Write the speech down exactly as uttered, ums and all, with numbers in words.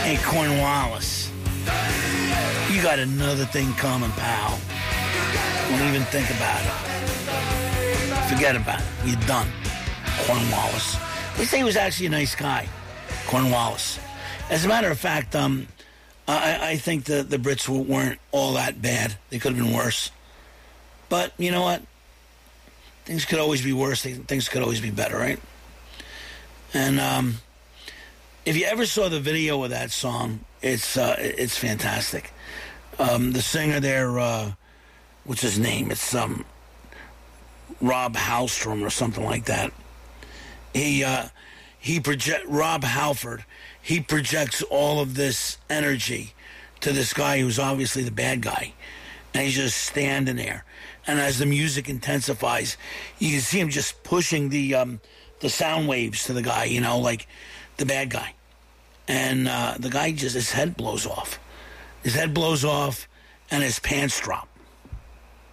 Hey, Cornwallis, you got another thing coming, pal. Don't even think about it. Forget about it. You're done. Cornwallis. They say he was actually a nice guy, Cornwallis. As a matter of fact, um, I, I think the, the Brits weren't all that bad. They could have been worse. But you know what? Things could always be worse. Things could always be better, right? And um, if you ever saw the video of that song, it's uh, it's fantastic. Um, the singer there, uh, what's his name? It's um, Rob Halstrom or something like that. He uh, he project Rob Halford. He projects all of this energy to this guy who's obviously the bad guy, and he's just standing there. And as the music intensifies, you can see him just pushing the um, the sound waves to the guy, you know, like the bad guy. And uh, the guy just, his head blows off. His head blows off, and his pants drop.